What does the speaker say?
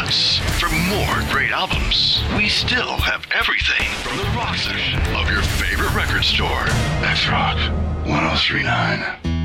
Rocks. For more great albums, we still have everything from the rock section of your favorite record store. That's Rock 1039.